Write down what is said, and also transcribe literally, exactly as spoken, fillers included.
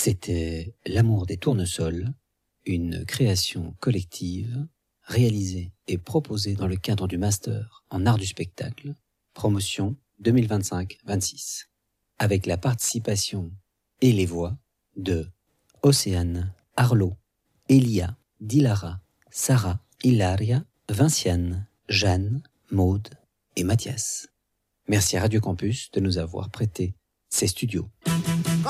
C'était L'amour des tournesols, une création collective réalisée et proposée dans le cadre du Master en art du spectacle, promotion deux mille vingt-cinq vingt-six, avec la participation et les voix de Océane, Arlo, Elia, Dilara, Sarah, Hilaria, Vinciane, Jeanne, Maude et Mathias. Merci à Radio Campus de nous avoir prêté ses studios.